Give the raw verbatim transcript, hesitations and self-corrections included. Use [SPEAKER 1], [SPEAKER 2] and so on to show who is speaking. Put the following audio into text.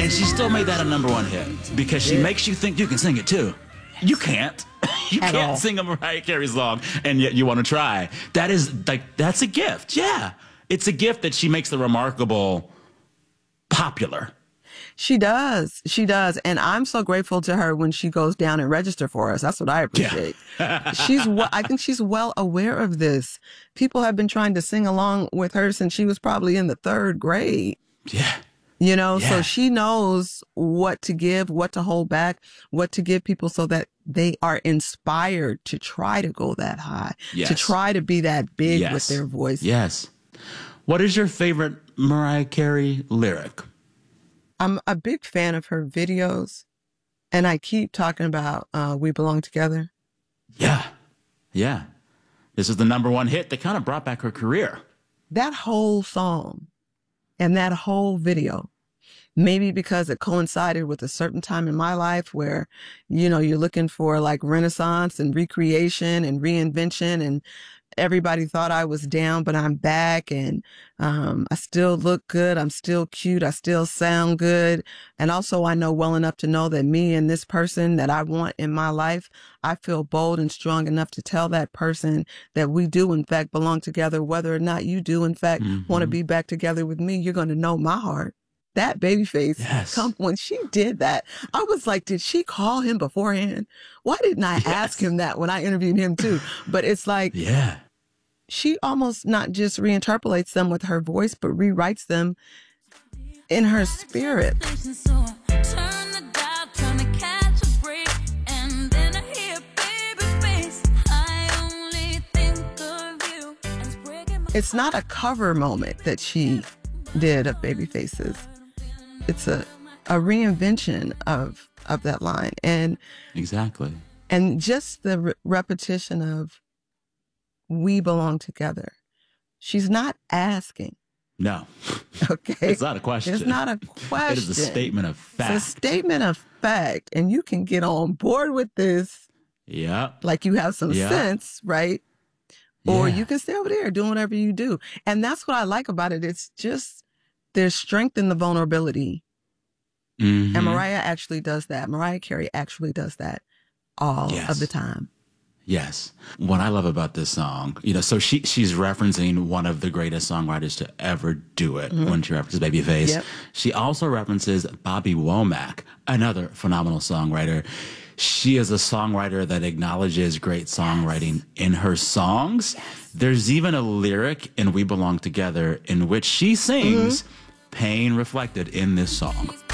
[SPEAKER 1] And she still made that a number one hit because she
[SPEAKER 2] Yeah.
[SPEAKER 1] makes you think you can sing it too. You can't. You
[SPEAKER 2] At
[SPEAKER 1] can't
[SPEAKER 2] all.
[SPEAKER 1] sing a Mariah Carey song, and yet you want to try. That is like that's a gift. Yeah, it's a gift that she makes the remarkable popular.
[SPEAKER 2] She does. She does. And I'm so grateful to her when she goes down and register for us. That's what I appreciate.
[SPEAKER 1] Yeah.
[SPEAKER 2] she's well, I think she's well aware of this. People have been trying to sing along with her since she was probably in the third grade.
[SPEAKER 1] Yeah.
[SPEAKER 2] You know,
[SPEAKER 1] Yeah.
[SPEAKER 2] so she knows what to give, what to hold back, what to give people so that they are inspired to try to go that high,
[SPEAKER 1] Yes.
[SPEAKER 2] to try to be that big
[SPEAKER 1] Yes.
[SPEAKER 2] with their voice.
[SPEAKER 1] Yes. What is your favorite Mariah Carey lyric?
[SPEAKER 2] I'm a big fan of her videos, and I keep talking about uh, We Belong Together.
[SPEAKER 1] Yeah. Yeah. This is the number one hit that kind of brought back her career.
[SPEAKER 2] That whole song and that whole video, maybe because it coincided with a certain time in my life where, you know, you're looking for like renaissance and recreation and reinvention, and everybody thought I was down, but I'm back, and um, I still look good. I'm still cute. I still sound good. And also I know well enough to know that me and this person that I want in my life, I feel bold and strong enough to tell that person that we do in fact belong together. Whether or not you do in fact
[SPEAKER 1] Mm-hmm.
[SPEAKER 2] want to be back together with me, you're going to know my heart. That Babyface,
[SPEAKER 1] Yes.
[SPEAKER 2] come, when she did that, I was like, did she call him beforehand? Why didn't I
[SPEAKER 1] Yes.
[SPEAKER 2] ask him that when I interviewed him too? But it's like,
[SPEAKER 1] Yeah.
[SPEAKER 2] she almost not just reinterpolates them with her voice, but rewrites them in her spirit.
[SPEAKER 3] So I turn the dial, trying to catch a break, and then I hear Babyface. I only think of you, and it's breaking my
[SPEAKER 2] It's not a cover moment that she did of Babyface's. It's a, a reinvention of, of that line. And,
[SPEAKER 1] Exactly.
[SPEAKER 2] and just the re- repetition of we belong together. She's not asking.
[SPEAKER 1] No.
[SPEAKER 2] Okay.
[SPEAKER 1] It's not a question.
[SPEAKER 2] It's not a question.
[SPEAKER 1] It is a statement of fact.
[SPEAKER 2] It's a statement of fact. And you can get on board with this
[SPEAKER 1] Yeah.
[SPEAKER 2] like you have some
[SPEAKER 1] Yeah.
[SPEAKER 2] sense, right? Or
[SPEAKER 1] Yeah.
[SPEAKER 2] you can stay over there doing whatever you do. And that's what I like about it. It's just there's strength in the vulnerability.
[SPEAKER 1] Mhm.
[SPEAKER 2] And Mariah actually does that. Mariah Carey actually does that all
[SPEAKER 1] Yes.
[SPEAKER 2] of the time.
[SPEAKER 1] Yes. What I love about this song, you know, so she she's referencing one of the greatest songwriters to ever do it when she references Babyface.
[SPEAKER 2] Yep.
[SPEAKER 1] She also references Bobby Womack, another phenomenal songwriter. She is a songwriter that acknowledges great songwriting in her songs. There's even a lyric in We Belong Together in which she sings pain reflected in this song.